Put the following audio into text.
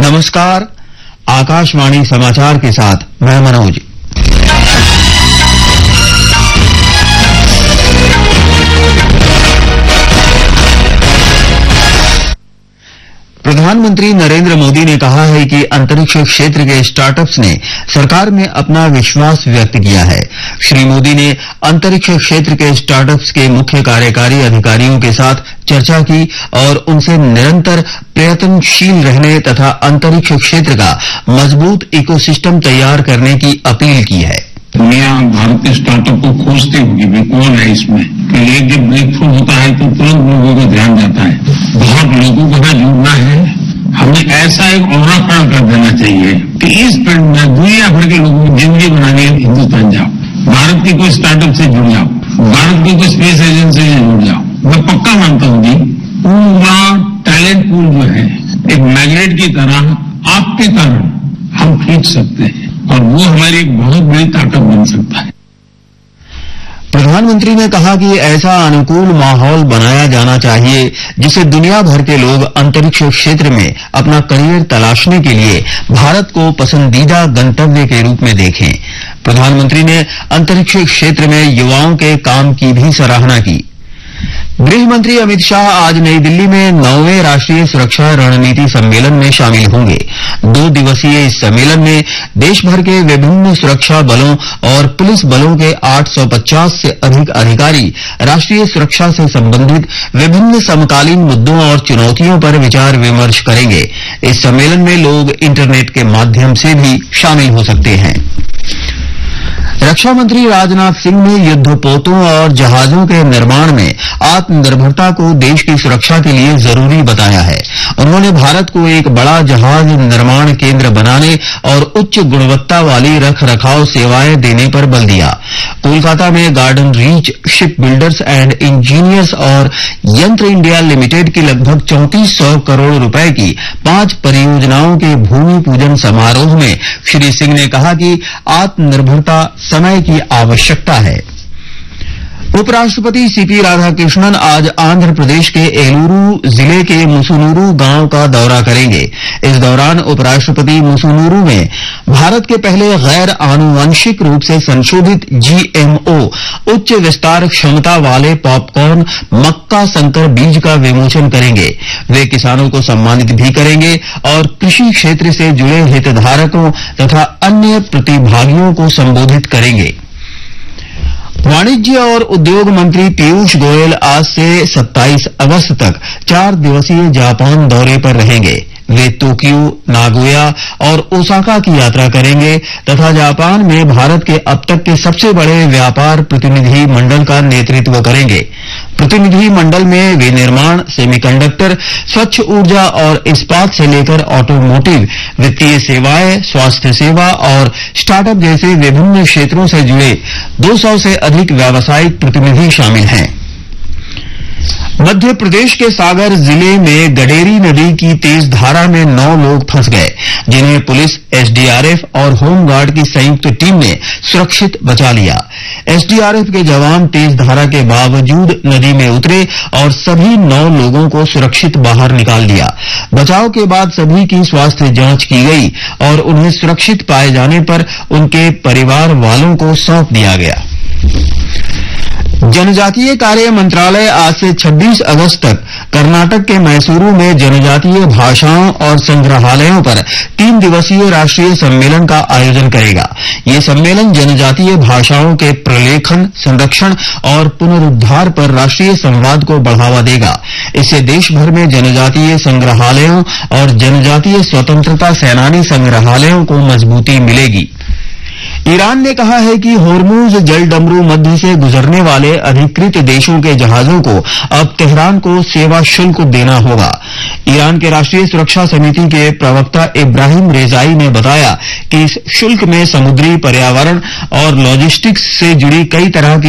नमस्कार, आकाशवाणी समाचार के साथ मैं मनोज। प्रधानमंत्री नरेंद्र मोदी ने कहा है कि अंतरिक्ष क्षेत्र के स्टार्टअप्स ने सरकार में अपना विश्वास व्यक्त किया है। श्री मोदी ने अंतरिक्ष क्षेत्र के स्टार्टअप्स के मुख्य कार्यकारी अधिकारियों के साथ चर्चा की और उनसे निरंतर प्रयत्नशील रहने तथा अंतरिक्ष क्षेत्र का मजबूत इकोसिस्टम तैयार करने की अपील की है। दुनिया भारतीय स्टार्टअप को खोजती होगी भी कौन है इसमें। एक जब ब्रेक थ्रू होता है तो तुरंत लोगों का ध्यान जाता है। बहुत लोगों को जुड़ना है। हमें ऐसा एक ऑरा खड़ा कर देना चाहिए कि इस फील्ड में दुनिया भर के लोगों की जिंदगी बनाने हिंदुस्तान जाओ, भारत के कोई स्टार्टअप से जुड़ जाओ, भारत की कोई स्पेस एजेंसी से जुड़ जाओ। मैं पक्का मानता हूं कि पूरा टैलेंट पूल जो है एक मैग्नेट की तरह आपके कारण हम खींच सकते हैं और वो हमारी एक बहुत बड़ी ताकत बन सकता है। प्रधानमंत्री ने कहा कि ऐसा अनुकूल माहौल बनाया जाना चाहिए जिसे दुनिया भर के लोग अंतरिक्ष क्षेत्र में अपना करियर तलाशने के लिए भारत को पसंदीदा गंतव्य के रूप में देखें। प्रधानमंत्री ने अंतरिक्ष क्षेत्र में युवाओं के काम की भी सराहना की। गृह मंत्री अमित शाह आज नई दिल्ली में 9वें राष्ट्रीय सुरक्षा रणनीति सम्मेलन में शामिल होंगे। 2 दिवसीय इस सम्मेलन में देश भर के विभिन्न सुरक्षा बलों और पुलिस बलों के 850 से अधिक अधिकारी राष्ट्रीय सुरक्षा से संबंधित विभिन्न समकालीन मुद्दों और चुनौतियों पर विचार विमर्श करेंगे। इस सम्मेलन में लोग इंटरनेट के माध्यम से भी शामिल हो सकते हैं। रक्षा मंत्री राजनाथ सिंह ने युद्धपोतों और जहाजों के निर्माण में आत्मनिर्भरता को देश की सुरक्षा के लिए जरूरी बताया है। उन्होंने भारत को एक बड़ा जहाज निर्माण केंद्र बनाने और उच्च गुणवत्ता वाली रखरखाव सेवाएं देने पर बल दिया। कोलकाता में garden reach ship builders and engineers और यंत्र इंडिया लिमिटेड की लगभग 3400 करोड़ रुपए की 5 परियोजनाओं के भूमि पूजन समारोह में श्री सिंह ने कहा कि आत्मनिर्भरता समय की आवश्यकता है। उपराष्ट्रपति सीपी राधाकृष्णन आज आंध्र प्रदेश के एलूरू जिले के मुसुनूरू गांव का दौरा करेंगे। इस दौरान उपराष्ट्रपति मुसुनूरू में भारत के पहले गैर आनुवंशिक रूप से संशोधित जीएमओ उच्च विस्तार क्षमता वाले पॉपकॉर्न मक्का संकर बीज का विमोचन करेंगे। वे किसानों को सम्मानित भी करेंगे और कृषि क्षेत्र से जुड़े हितधारकों तथा अन्य प्रतिभागियों को संबोधित करेंगे। वाणिज्य और उद्योग मंत्री पीयूष गोयल आज से 27 अगस्त तक 4 दिवसीय जापान दौरे पर रहेंगे। वे टोक्यो, नागोया और ओसाका की यात्रा करेंगे तथा जापान में भारत के अब तक के सबसे बड़े व्यापार प्रतिनिधि मंडल का नेतृत्व करेंगे। प्रतिनिधि मंडल में विनिर्माण, सेमीकंडक्टर, स्वच्छ ऊर्जा और इस्पात से लेकर ऑटोमोटिव, वित्तीय सेवाएं, स्वास्थ्य सेवा और स्टार्टअप जैसे विभिन्न क्षेत्रों से जुड़े 200 से अधिक व्यावसायिक प्रतिनिधि शामिल हैं। मध्य प्रदेश के सागर जिले में गडेरी नदी की तेज धारा में 9 लोग फंस गए, जिन्हें पुलिस, एसडीआरएफ और होमगार्ड की संयुक्त टीम ने सुरक्षित बचा लिया। एसडीआरएफ के जवान तेज धारा के बावजूद नदी में उतरे और सभी 9 लोगों को सुरक्षित बाहर निकाल दिया। बचाव के बाद सभी की स्वास्थ्य जांच की गई और उन्हें सुरक्षित पाए जाने पर उनके परिवार वालों को सौंप दिया गया। जनजातीय कार्य मंत्रालय आज से 26 अगस्त तक कर्नाटक के मैसूरू में जनजातीय भाषाओं और संग्रहालयों पर 3 दिवसीय राष्ट्रीय सम्मेलन का आयोजन करेगा। ये सम्मेलन जनजातीय भाषाओं के प्रलेखन, संरक्षण और पुनरुद्धार पर राष्ट्रीय संवाद को बढ़ावा देगा। इससे देश भर में जनजातीय संग्रहालयों और जनजातीय स्वतंत्रता सेनानी संग्रहालयों को मजबूती मिलेगी। ईरान ने कहा है कि होर्मुज जलडमरू मध्य से गुजरने वाले अधिकृत देशों के जहाजों को अब तेहरान को सेवा शुल्क देना होगा। ईरान के राष्ट्रीय सुरक्षा समिति के प्रवक्ता इब्राहिम रेजाई ने बताया कि इस शुल्क में समुद्री पर्यावरण और लॉजिस्टिक्स से जुड़ी कई तरह की